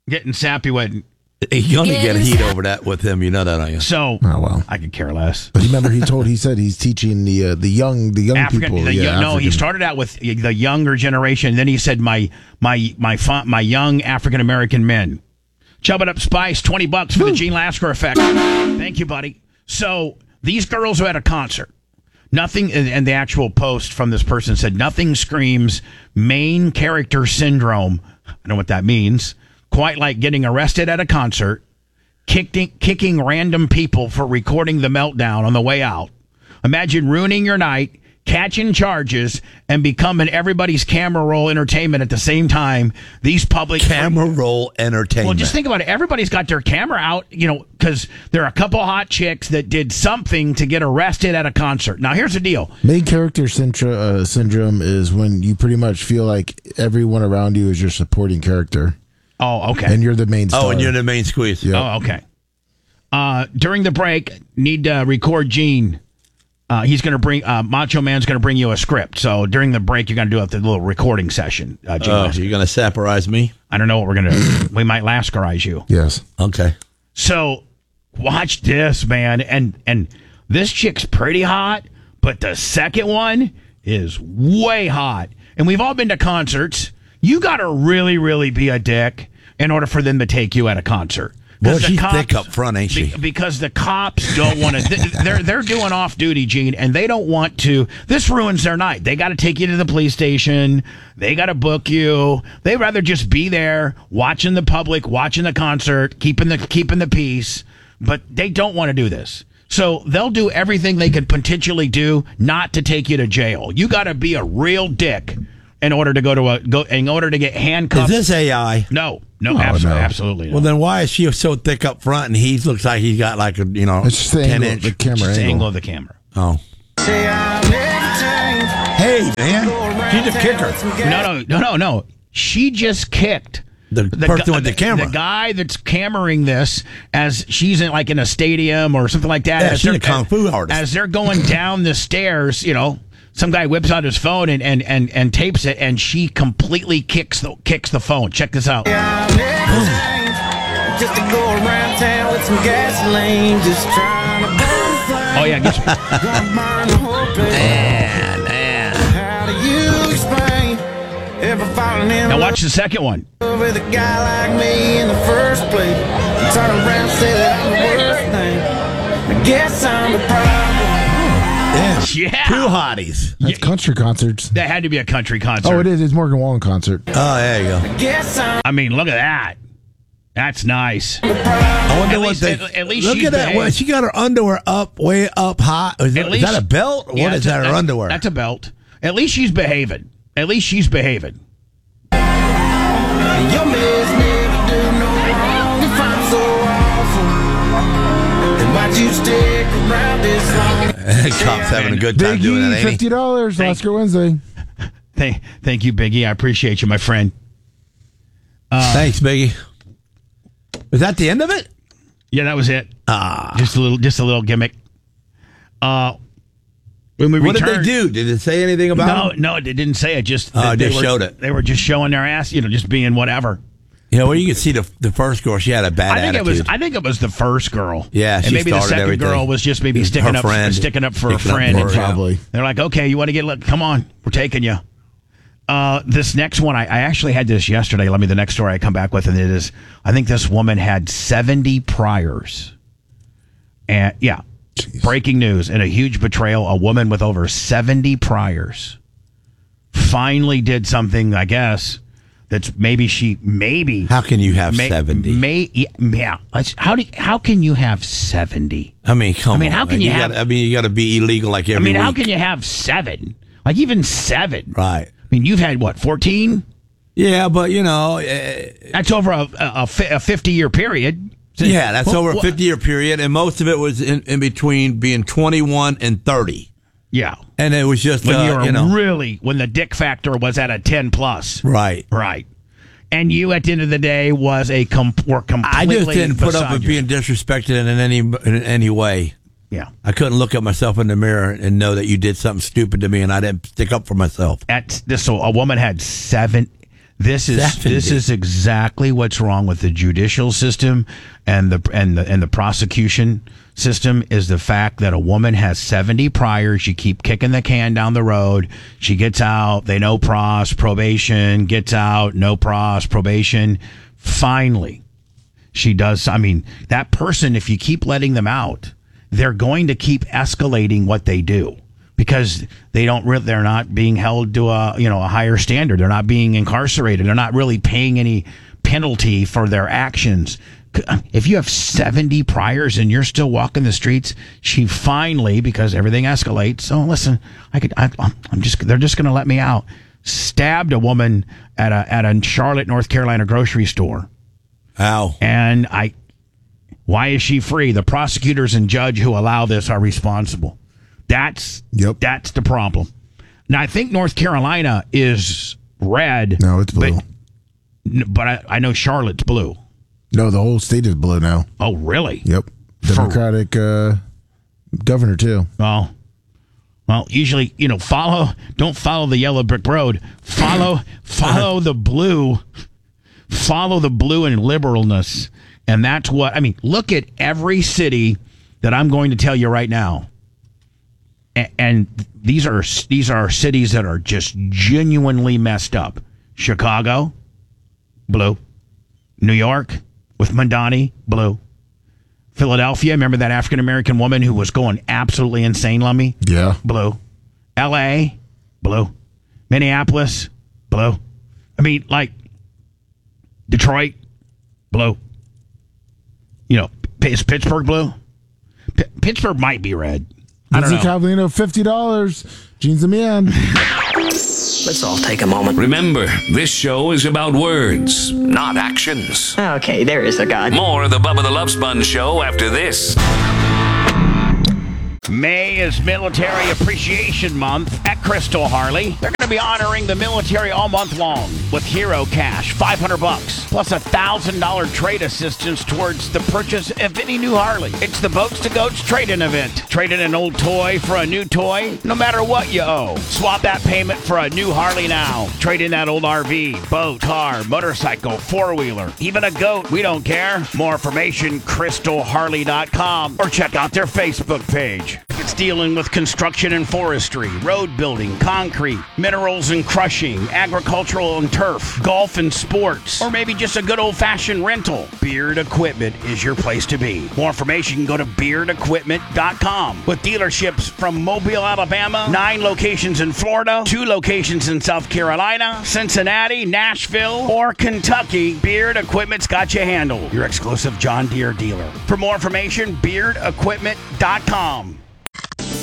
getting sappy with. You only get heat over that with him. You know that, don't you? So, oh, well. I could care less. But remember, he said he's teaching the young people. No, he started out with the younger generation. Then he said, my young African American men. Chub it up, Spice. $20 for the Gene Lasker effect. Thank you, buddy. So these girls are at a concert. Nothing, and the actual post from this person said, nothing screams main character syndrome. I know what that means. Quite like getting arrested at a concert, kicking random people for recording the meltdown on the way out. Imagine ruining your night, catching charges, and becoming everybody's camera roll entertainment at the same time. These public camera roll entertainment. Well, just think about it. Everybody's got their camera out, because there are a couple hot chicks that did something to get arrested at a concert. Now, here's the deal. Main character syndrome is when you pretty much feel like everyone around you is your supporting character. Oh, okay. And you're the main star. Oh, and you're the main squeeze. Yep. Oh, okay. During the break, need to record Gene. He's going to bring Macho Man's going to bring you a script. So during the break, you're going to do the little recording session. Gene you're going to saporize me? I don't know what we're going to do. We might Laskerize you. Yes. Okay. So watch this, man. And this chick's pretty hot, but the second one is way hot. And we've all been to concerts. You got to really, really be a dick in order for them to take you at a concert. Well, she's thick up front, ain't she? Because the cops don't want to. They're doing off duty, Gene, and they don't want to. This ruins their night. They got to take you to the police station. They got to book you. They'd rather just be there watching the public, watching the concert, keeping the peace. But they don't want to do this. So they'll do everything they could potentially do not to take you to jail. You got to be a real dick in order to in order to get handcuffed. Is this AI? No, absolutely. Well, then why is she so thick up front and he looks like he's got like a it's just the 10 angle, inch the camera it's the angle. angle of the camera. Oh. Hey man, she's a kicker. No. She just kicked the person with the camera. The guy that's cameraing this as she's in a stadium or something like that. Yeah, she's a kung fu artist. As they're going down the stairs, some guy whips out his phone and tapes it, and she completely kicks the phone. Check this out. Just to go around town with some gasoline, just trying to burn. Oh yeah, get How do you explain ever falling in now love watch the second one. with a guy like me in the first place? Turn around and say that I'm the worst thing. I guess I'm the problem. Yeah. Two hotties. That's country concerts. That had to be a country concert. Oh, it is. It's Morgan Wallen concert. Oh, there you go. Guess I'm I mean, look at that. That's nice. I wonder At what least- they. at least look she's at that. behaved. Well, she got her underwear up, way up high. Is that a belt? What is that? Her underwear? That's a belt. At least she's behaving. At least she's behaving. your miss never do no wrong if I'm so awful. Then why'd you stick around this long? Cops having a good time doing that, ain't he? $50. Lasker Wednesday. Thank you, Biggie. I appreciate you, my friend. Thanks, Biggie. Was that the end of it? Yeah, that was it. Just a little gimmick. When we What did they returned, do? Did it say anything about it? No, it didn't say it. Just showed it. They were just showing their ass, just being whatever. Well, you could see the first girl. She had a bad attitude. I think it was the first girl. Yeah, and she maybe the started second everything. girl was just maybe Her sticking up friend. for a Sticking up friend. for her, Probably. They're like, okay, you want to get? Come on, we're taking you. This next one, I actually had this yesterday. Let me the next story I come back with, and it is, I think this woman had 70 priors, and yeah, Jeez. Breaking breaking news and a huge betrayal. A woman with over 70 priors finally did something, I guess. That's maybe. How can you have 70? Yeah. How can you have 70? I mean, come on. how can you have? you got to be illegal like every week. how can you have 7? Like even 7? Right. I mean, you've had what, 14? Yeah, but That's over a 50-year period. yeah, that's Well, over a 50-year period, and most of it was in between being 21 and 30. Yeah. And it was just, When when the dick factor was at a 10 plus. right. Right. And you, at the end of the day, were completely I just didn't put up beside with being disrespected in any way. Yeah. I couldn't look at myself in the mirror and know that you did something stupid to me, and I didn't stick up for myself. So a woman had This is exactly what's wrong with the judicial system and the prosecution system is the fact that a woman has 70 priors. You keep kicking the can down the road. She gets out. They no pros, probation, gets out, no pros, probation. Finally, she does. I mean, that person, if you keep letting them out, they're going to keep escalating what they do. Because they're not being held to a higher standard. They're not being incarcerated. They're not really paying any penalty for their actions. If you have 70 priors and you're still walking the streets, she finally, because everything escalates. Oh, listen, they're just going to let me out. Stabbed a woman at a Charlotte, North Carolina grocery store. Ow. And why is she free? The prosecutors and judge who allow this are responsible. That's the problem. Now, I think North Carolina is red. No, it's blue. But I know Charlotte's blue. No, the whole state is blue now. Oh, really? Yep. Democratic governor, too. Well, usually, don't follow the yellow brick road. Follow the blue. Follow the blue and liberalness. And that's what, look at every city that I'm going to tell you right now. And these are cities that are just genuinely messed up. Chicago, blue. New York with Mamdani, blue. Philadelphia, remember that African American woman who was going absolutely insane, Lummy? Yeah. Blue. L.A., blue. Minneapolis, blue. Detroit, blue. Is Pittsburgh blue? Pittsburgh might be red. I don't know. Cavallino, $50. Jeans and man. Let's all take a moment. Remember, this show is about words, not actions. Okay, there is a God. More of the Bubba the Love Sponge show after this. May is Military Appreciation Month at Crystal Harley. They're going to be honoring the military all month long with Hero Cash, $500, plus $1,000 trade assistance towards the purchase of any new Harley. It's the Boats to Goats trade-in event. Trade in an old toy for a new toy, no matter what you owe. Swap that payment for a new Harley now. Trade in that old RV, boat, car, motorcycle, four-wheeler, even a goat. We don't care. More information, crystalharley.com, or check out their Facebook page. It's dealing with construction and forestry, road building, concrete, minerals and crushing, agricultural and turf, golf and sports, or maybe just a good old-fashioned rental. Beard Equipment is your place to be. More information, go to beardequipment.com. With dealerships from Mobile, Alabama, 9 locations in Florida, 2 locations in South Carolina, Cincinnati, Nashville, or Kentucky, Beard Equipment's got you handled. Your exclusive John Deere dealer. For more information, beardequipment.com.